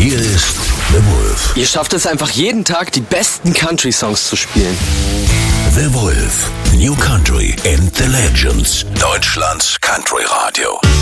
Hier ist The Wolf. Ihr schafft es einfach jeden Tag, die besten Country-Songs zu spielen. The Wolf. New Country and the Legends. Deutschlands Country Radio.